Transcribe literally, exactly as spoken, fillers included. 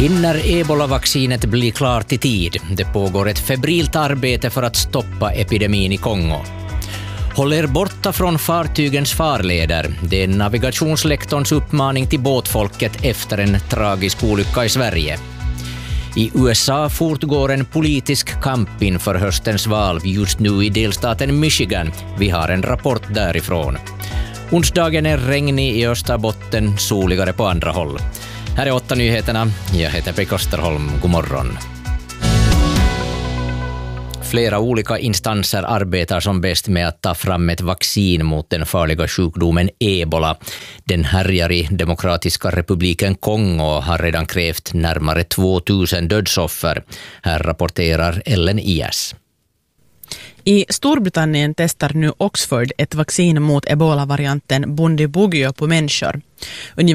Hinner ebola-vaccinet bli klart i tid? Det pågår ett febrilt arbete för att stoppa epidemin i Kongo. Håll er borta från fartygens farleder. Det är navigationslektorns uppmaning till båtfolket efter en tragisk olycka i Sverige. I U S A fortgår en politisk kamp inför höstens val just nu i delstaten Michigan. Vi har en rapport därifrån. Onsdagen är regnig i Österbotten, soligare på andra håll. Här är åtta nyheterna. Jag heter Pekka Österholm. God morgon. Flera olika instanser arbetar som bäst med att ta fram ett vaccin mot den farliga sjukdomen ebola. Den härjar i Demokratiska republiken Kongo och har redan krävt närmare tvåtusen dödsoffer. Här rapporterar Ellen Ias. I Storbritannien testar nu Oxford ett vaccin mot ebola-varianten Bundibugyo på människor.